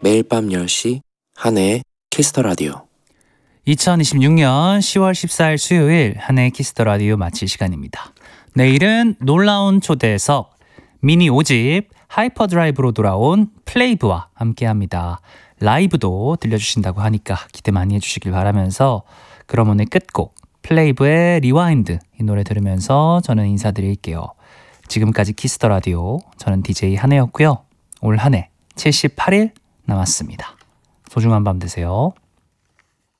매일 밤 10시 한혜의 키스터 라디오. 2026년 10월 14일 수요일 한혜의 키스터 라디오 마칠 시간입니다. 내일은 놀라운 초대석 미니 5집 하이퍼드라이브로 돌아온 플레이브와 함께합니다. 라이브도 들려주신다고 하니까 기대 많이 해주시길 바라면서 그럼 오늘 끝곡 플레이브의 리와인드 이 노래 들으면서 저는 인사드릴게요. 지금까지 키스터 라디오 저는 DJ 한혜였고요. 올 한해 78일 남았습니다. 소중한 밤 되세요.